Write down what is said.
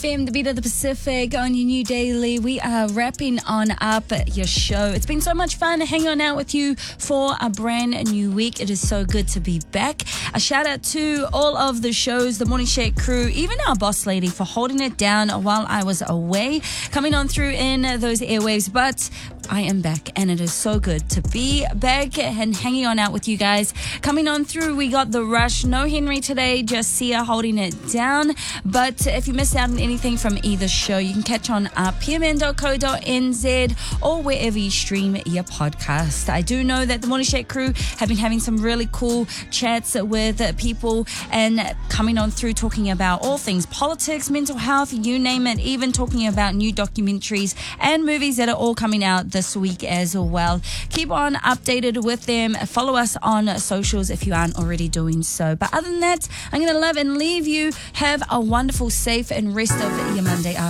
FM, the beat of the Pacific, on your new daily. We are wrapping on up your show. It's been so much fun hanging out with you for a brand new week. It is so good to be back. A shout out to all of the shows, the Morning Shake crew, even our boss lady for holding it down while I was away, coming on through in those airwaves. But I am back, and it is so good to be back and hanging on out with you guys. Coming on through, we got The Rush. No Henry today, just Sia holding it down. But if you missed out on anything from either show, you can catch on up pmn.co.nz or wherever you stream your podcast. I do know that the Morning Shake crew have been having some really cool chats with people and coming on through talking about all things politics, mental health, you name it, even talking about new documentaries and movies that are all coming out this week as well. Keep on updated with them. Follow us on socials if you aren't already doing so. But other than that, I'm going to love and leave you. Have a wonderful, safe and rest of your Monday afternoon.